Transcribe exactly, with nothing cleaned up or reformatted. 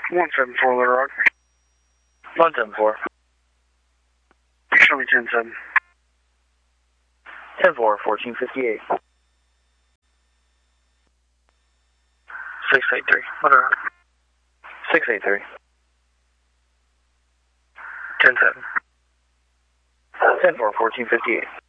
one seven four Little Rock. one seven four. Show me ten seven. ten four, fourteen fifty-eight. six eight three. Little Rock. six eight three. ten seven. ten four, fourteen fifty-eight.